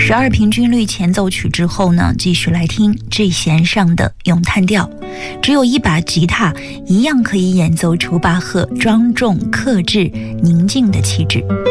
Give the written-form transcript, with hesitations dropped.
12平均律前奏曲之后呢，继续来听 G 弦上的咏叹调，只有一把吉他一样可以演奏出巴赫庄重克制宁静的气质。